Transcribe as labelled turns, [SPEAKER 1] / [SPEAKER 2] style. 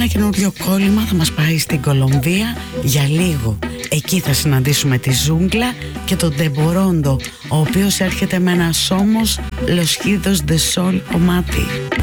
[SPEAKER 1] ένα καινούριο κόλλημα θα μας πάει στην Κολομβία για λίγο. Εκεί θα συναντήσουμε τη Ζούγκλα και τον Τεμπορόντο, ο οποίος έρχεται με ένα Somos los Hijos del Sol κομμάτι.